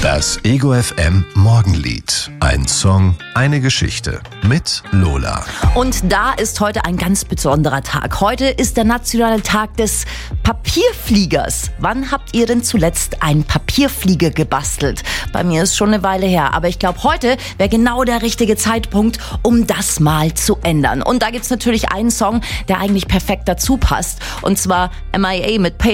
Das Ego FM Morgenlied. Ein Song, eine Geschichte mit Lola. Und da ist heute ein ganz besonderer Tag. Heute ist der nationale Tag des Papierfliegers. Wann habt ihr denn zuletzt einen Papierflieger gebastelt? Bei mir ist schon eine Weile her, aber ich glaube, heute wäre genau der richtige Zeitpunkt, um das mal zu ändern. Und da gibt's natürlich einen Song, der eigentlich perfekt dazu passt. Und zwar MIA mit